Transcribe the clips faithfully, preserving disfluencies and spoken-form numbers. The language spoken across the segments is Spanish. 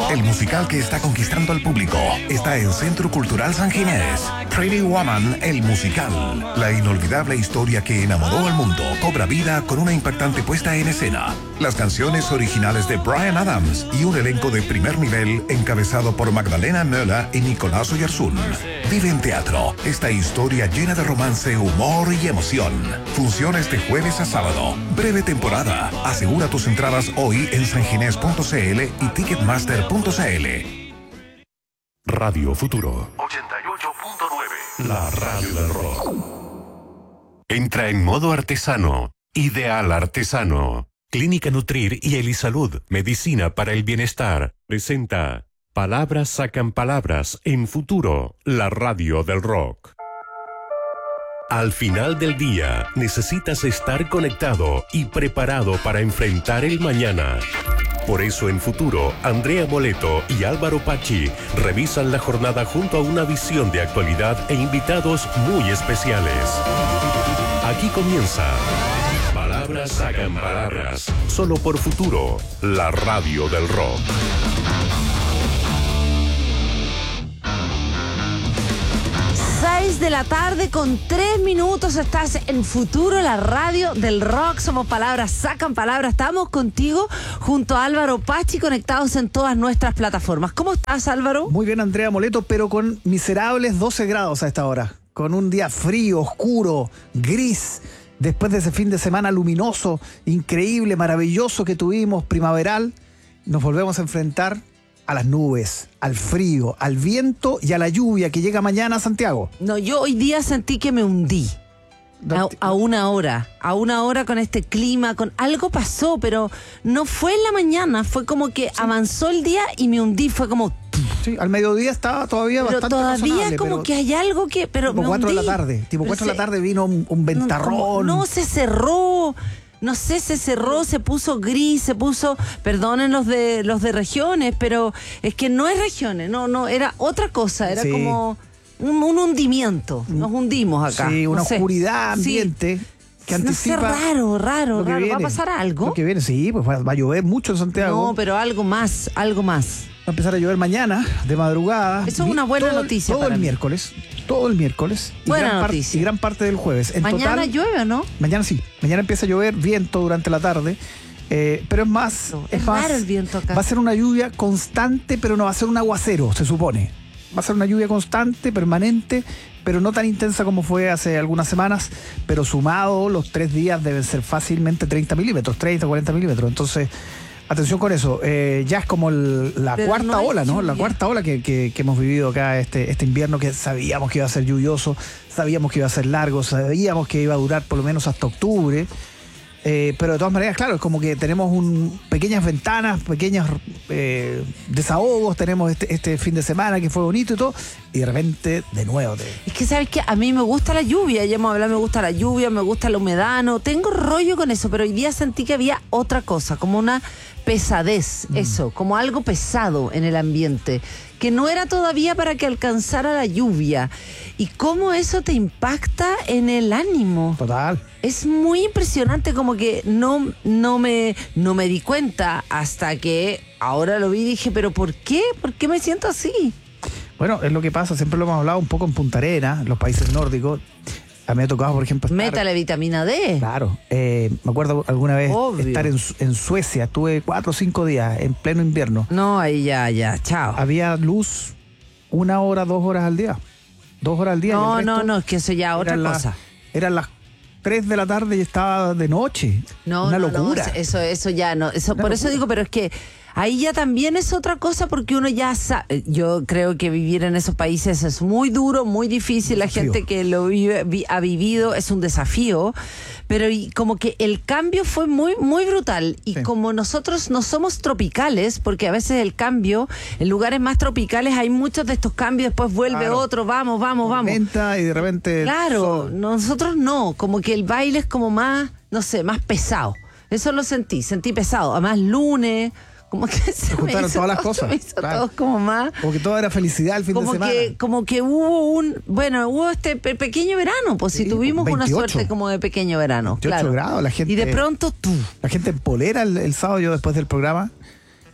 El musical que está conquistando al público está en Centro Cultural San Ginés. Pretty Woman, el musical. La inolvidable historia que enamoró al mundo cobra vida con una impactante puesta en escena. Las canciones originales de Bryan Adams y un elenco de primer nivel encabezado por Magdalena Möller y Nicolás Oyarzún. Vive en teatro esta historia llena de romance, humor y emoción. Funciones de jueves a sábado. Breve temporada. Asegura tus entradas hoy en sanginés punto c l y ticketmaster punto c l. Radio Futuro ochenta y ocho punto nueve. La radio del rock. Entra en modo artesano. Ideal Artesano. Clínica Nutrir y Elisalud, medicina para el bienestar, presenta Palabras sacan palabras en Futuro, la radio del rock. Al final del día, necesitas estar conectado y preparado para enfrentar el mañana. Por eso en Futuro, Andrea Moleto y Álvaro Pachi revisan la jornada junto a una visión de actualidad e invitados muy especiales. Aquí comienza Palabras sacan palabras, solo por Futuro, la radio del rock. seis de la tarde con tres minutos, estás en Futuro, la radio del rock. Somos Palabras sacan palabras. Estamos contigo junto a Álvaro Pachi, conectados en todas nuestras plataformas. ¿Cómo estás, Álvaro? Muy bien, Andrea Moleto, pero con miserables doce grados a esta hora. Con un día frío, oscuro, gris. Después de ese fin de semana luminoso, increíble, maravilloso que tuvimos, primaveral, nos volvemos a enfrentar a las nubes, al frío, al viento y a la lluvia que llega mañana a Santiago. No, yo hoy día sentí que me hundí. A, a una hora, a una hora con este clima, con algo pasó, pero no fue en la mañana, fue como que sí. Avanzó el día y me hundí, fue como... Sí, al mediodía estaba todavía pero bastante todavía como pero que hay algo que... Pero tipo cuatro de la tarde, tipo cuatro de la tarde vino un, un ventarrón. No, no, se cerró... No sé, se cerró, se puso gris, se puso, perdonen los de los de regiones, pero es que no es regiones, no, no, era otra cosa, era sí. como un, un hundimiento, nos hundimos acá. Sí, una no oscuridad sé. ambiente Sí. que anticipa. No sé, raro, raro, raro. Viene. ¿Va a pasar algo? Lo que viene, sí, pues va, va a llover mucho en Santiago. No, pero algo más, algo más. Va a empezar a llover mañana, de madrugada. Eso es una buena todo, noticia Todo para el mí. miércoles, todo el miércoles. Buena y gran noticia. Par, y gran parte del jueves. En ¿Mañana total, llueve o no? Mañana sí. Mañana empieza a llover, viento durante la tarde. Eh, pero es más... No, es es más, raro el viento acá. Va a ser una lluvia constante, pero no va a ser un aguacero, se supone. Va a ser una lluvia constante, permanente, pero no tan intensa como fue hace algunas semanas, pero sumado los tres días deben ser fácilmente treinta milímetros, treinta, cuarenta milímetros. Entonces, atención con eso. Eh, ya es como el, la pero cuarta no ola, ¿no? lluvia. La cuarta ola que, que, que hemos vivido acá este, este invierno, que sabíamos que iba a ser lluvioso, sabíamos que iba a ser largo, sabíamos que iba a durar por lo menos hasta octubre. Eh, pero de todas maneras, claro, es como que tenemos un, pequeñas ventanas, pequeños eh, desahogos, tenemos este, este fin de semana que fue bonito y todo, y de repente, de nuevo. Te... Es que, ¿sabes qué? A mí me gusta la lluvia, ya hemos hablado, me gusta la lluvia, me gusta la humedad, no tengo rollo con eso, pero hoy día sentí que había otra cosa, como una pesadez, mm. eso, como algo pesado en el ambiente, que no era todavía para que alcanzara la lluvia. ¿Y cómo eso te impacta en el ánimo? Total. Es muy impresionante, como que no, no, me, no me di cuenta hasta que ahora lo vi y dije, ¿pero por qué? ¿Por qué me siento así? Bueno, es lo que pasa, siempre lo hemos hablado un poco en Punta Arenas, los países nórdicos. A mí me ha tocado, por ejemplo, estar... Métale vitamina D. Claro. Eh, me acuerdo alguna vez Obvio. estar en, en Suecia. Estuve cuatro o cinco días en pleno invierno. No, ahí ya, ya, chao. Había luz una hora, dos horas al día. Dos horas al día. No, no, no, es que eso ya es otra la, cosa. Eran las tres de la tarde y estaba de noche. No, Una no, locura. No, eso, eso ya no. Eso, por locura. eso digo, pero es que ahí ya también es otra cosa, porque uno ya sabe. Yo creo que vivir en esos países es muy duro, muy difícil. La gente que lo vive, vi, ha vivido es un desafío, pero y como que el cambio fue muy, muy brutal. Y sí. Como nosotros no somos tropicales, porque a veces el cambio, en lugares más tropicales hay muchos de estos cambios, después vuelve claro. otro, vamos, vamos, vamos. Aumenta y de repente... Claro, son... nosotros no, como que el baile es como más, no sé, más pesado. Eso lo sentí, sentí pesado. Además, lunes... Como que se, se juntaron hizo todas las todo, cosas. Se me hizo claro. todo como más. Como que todo era felicidad el fin como de semana. Que, como que hubo un. Bueno, hubo este pe- pequeño verano, pues sí, si tuvimos veintiocho, una suerte como de pequeño verano. veintiocho claro. grados, la gente. Y de pronto tú. La gente en polera el, el sábado, yo después del programa.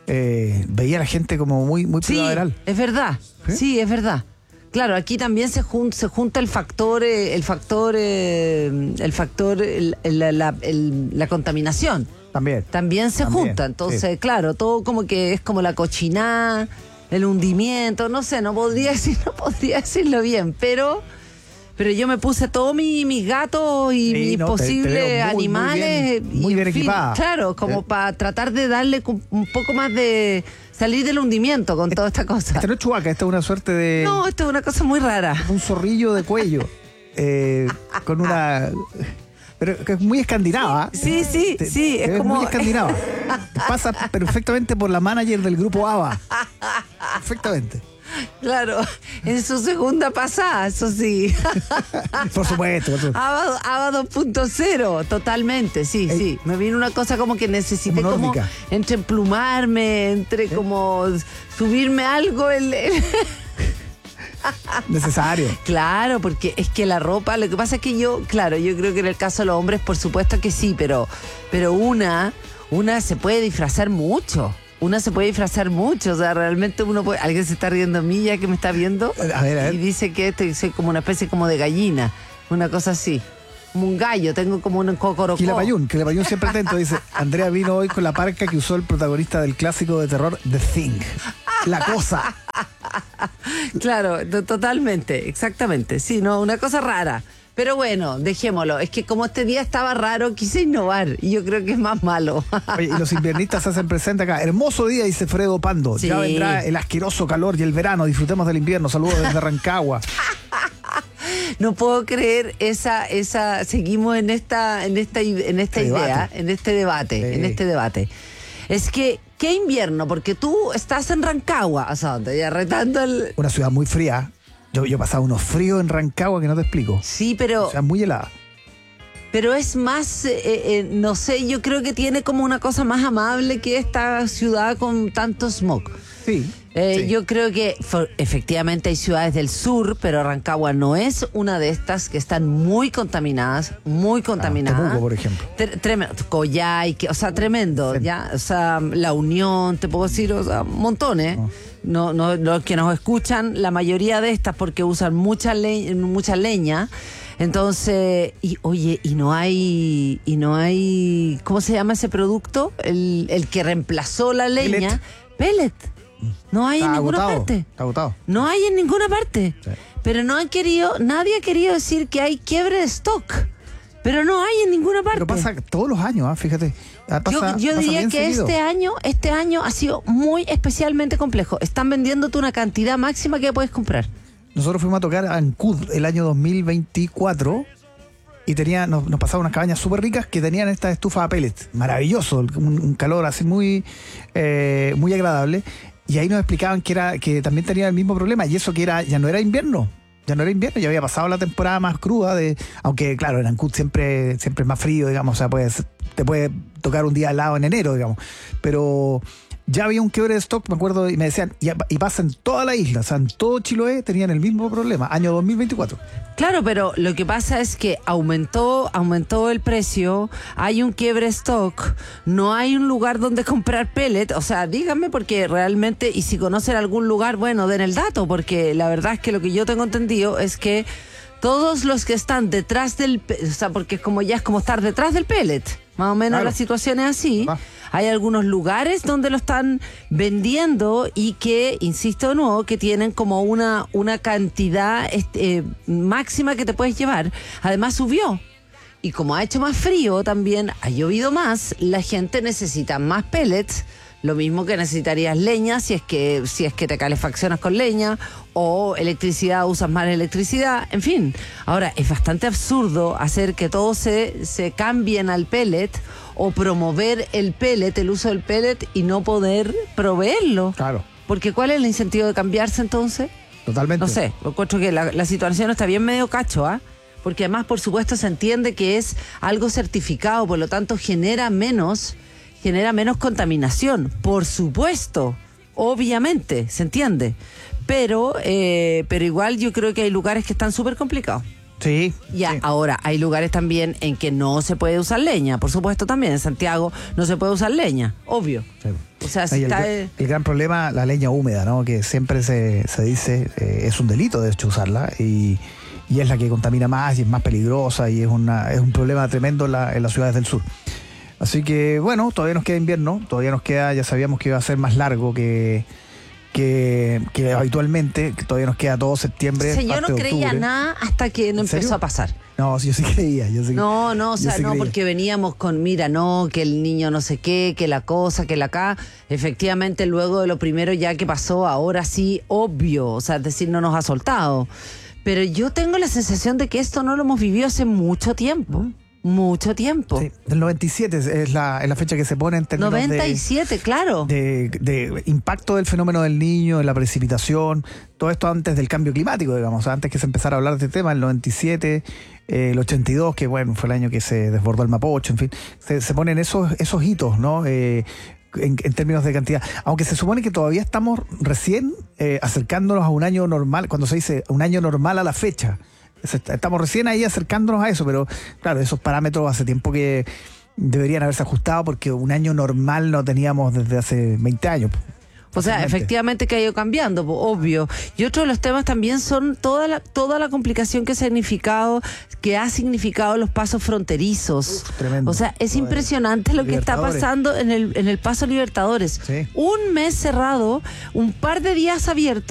eh, veía a la gente como muy, muy Sí, primaveral. es verdad. ¿Sí? ¿Sí? es verdad. Claro, aquí también se, jun, se junta el factor, eh, el factor, eh, el factor, el, el, la, la, el, la contaminación. También. También se También, junta. Entonces, sí. claro, todo como que es como la cochinada, el hundimiento, no sé, no podría decir, no podría decirlo bien, pero, pero yo me puse todos mi, mis gatos y Sí, mis no, te- te posibles veo muy, muy animales. bien- muy y, bien en fin, equipada. claro, como Eh. para tratar de darle cu- un poco más de salir del hundimiento con toda esta cosa. Esta no es Chewbacca, esta es una suerte de... No, esto es una cosa muy rara. un zorrillo de cuello. eh, con una... Pero que es muy escandinava. Sí, sí, Te- sí, te es ves como- muy escandinava. Pasa perfectamente por la manager del grupo ABBA. Perfectamente. Claro, en su segunda pasada, eso sí. Por supuesto. Por supuesto. ABBA, ABBA dos punto cero, totalmente, sí, Eh, sí. Me vino una cosa como que necesité como como, nórdica. entre emplumarme, entre como subirme algo. El, el- Necesario. Claro, porque es que la ropa, lo que pasa es que yo, claro, yo creo que en el caso de los hombres, por supuesto que sí, pero, pero una, una se puede disfrazar mucho. Una se puede disfrazar mucho, o sea, realmente uno puede... Alguien se está riendo de mí ya que me está viendo. A ver, a ver. Y dice que este, soy como una especie como de gallina, una cosa así. Como un gallo, tengo como un cocorocó. Quilapayún, Quilapayún siempre atento, dice, Andrea vino hoy con la parca que usó el protagonista del clásico de terror The Thing. La cosa. Claro, to- totalmente, exactamente. Sí, no, una cosa rara. Pero bueno, dejémoslo. Es que como este día estaba raro, quise innovar y yo creo que es más malo. Oye, y los inviernistas se hacen presente acá. Hermoso día, dice Fredo Pando. Sí. Ya vendrá el asqueroso calor y el verano. Disfrutemos del invierno. Saludos desde Rancagua. No puedo creer esa, esa, seguimos en esta, en esta, en esta Este idea, debate. en este debate, Sí. en este debate. Es que, ¿qué invierno? Porque tú estás en Rancagua, o sea, te ya retando el... Una ciudad muy fría. Yo, yo he pasado unos fríos en Rancagua que no te explico. Sí, pero... O sea, muy helada. Pero es más, eh, eh, no sé, yo creo que tiene como una cosa más amable que esta ciudad con tanto smog. Sí. Eh, sí. Yo creo que for- efectivamente hay ciudades del sur, pero Rancagua no es una de estas que están muy contaminadas, muy contaminadas. Temuco, por ejemplo. Tre- tremendo. Coyhaique, o sea, tremendo, Sí. ¿ya? O sea, La Unión, te puedo decir, o sea, montones. No, no, los que nos escuchan, la mayoría de estas porque usan mucha, le- mucha leña. Entonces, y oye, y no hay, y no hay, ¿cómo se llama ese producto? El, el que reemplazó la leña. Pellet. No hay Está en ninguna agotado. parte. Está agotado. No hay en ninguna parte. Sí. Pero no han querido, nadie ha querido decir que hay quiebre de stock. Pero no hay en ninguna parte. Pero pasa todos los años, ¿ah? Fíjate. Ah, pasa- yo yo pasa diría bien que seguido. este año, este año ha sido muy especialmente complejo. Están vendiéndote una cantidad máxima que puedes comprar. Nosotros fuimos a tocar a Ancud el año dos mil veinticuatro y tenía, nos, nos pasaban unas cabañas súper ricas que tenían esta estufa a pellets. Maravilloso, un, un calor así muy, eh, muy agradable. Y ahí nos explicaban que era que también tenían el mismo problema y eso que era ya no era invierno. Ya no era invierno, ya había pasado la temporada más cruda de, aunque claro, en Ancud siempre, siempre es más frío, digamos, o sea, puedes, te puede tocar un día helado en enero, digamos. Pero ya había un quiebre de stock, me acuerdo, y me decían, y, y pasa en toda la isla, o sea, en todo Chiloé tenían el mismo problema, año dos mil veinticuatro. Claro, pero lo que pasa es que aumentó, aumentó el precio, hay un quiebre stock, no hay un lugar donde comprar pellet, o sea, díganme porque realmente, y si conocen algún lugar, bueno, den el dato, porque la verdad es que lo que yo tengo entendido es que todos los que están detrás del, pe- o sea, porque es como ya es como estar detrás del pellet, más o menos Claro. la situación es así. Ah. Hay algunos lugares donde lo están vendiendo y que, insisto de nuevo, que tienen como una, una cantidad este, eh, máxima que te puedes llevar. Además subió. Y como ha hecho más frío también, ha llovido más, la gente necesita más pellets, lo mismo que necesitarías leña si es que, si es que te calefaccionas con leña, o electricidad, usas más electricidad, en fin. Ahora, es bastante absurdo hacer que todos se, se cambien al pellet o promover el pellet, el uso del pellet y no poder proveerlo. Claro, Porque ¿cuál es el incentivo de cambiarse entonces? totalmente. No sé, lo encuentro que la, la situación está bien medio cacho, ¿ah? Porque además, por supuesto, se entiende que es algo certificado, por lo tanto genera menos, genera menos contaminación, por supuesto, obviamente, se entiende. Pero, eh, pero igual yo creo que hay lugares que están súper complicados. Sí. Ya, sí. ahora, hay lugares también en que no se puede usar leña. Por supuesto, también en Santiago no se puede usar leña, obvio. Sí. O sea, si el, está... el, el gran problema, la leña húmeda, ¿no? Que siempre se, se dice, eh, es un delito, de hecho, usarla. Y, y es la que contamina más y es más peligrosa y es, una, es un problema tremendo en, la, en las ciudades del sur. Así que, bueno, todavía nos queda invierno, todavía nos queda, ya sabíamos que iba a ser más largo que, que, que habitualmente, que todavía nos queda todo septiembre. O sea, yo no creía octubre. nada hasta que no empezó serio? a pasar. No, sí, yo sí creía. Yo sí, No, no, o sea, sí no, creía. porque veníamos con, mira, no, que el niño no sé qué, que la cosa, que la acá. Efectivamente, luego de lo primero ya que pasó, ahora sí, obvio, o sea, es decir, no nos ha soltado. Pero yo tengo la sensación de que esto no lo hemos vivido hace mucho tiempo. Mucho tiempo. Sí, del noventa y siete es la, es la fecha que se pone en términos noventa y siete, de, claro. de, de impacto del fenómeno del niño, en la precipitación, todo esto antes del cambio climático, digamos, antes que se empezara a hablar de este tema, el noventa y siete, eh, el ochenta y dos, que bueno, fue el año que se desbordó el Mapocho, en fin, se, se ponen esos, esos hitos, ¿no? Eh, En, en términos de cantidad, aunque se supone que todavía estamos recién eh, acercándonos a un año normal, cuando se dice un año normal a la fecha, estamos recién ahí acercándonos a eso, pero claro, esos parámetros hace tiempo que deberían haberse ajustado porque un año normal no teníamos desde hace veinte años. O sea, efectivamente que ha ido cambiando, obvio. Y otro de los temas también son toda la, toda la complicación que ha significado, que ha significado los pasos fronterizos. Uf, tremendo. O sea, es impresionante lo que está pasando en el, en el Paso Libertadores. Sí. Un mes cerrado, un par de días abiertos.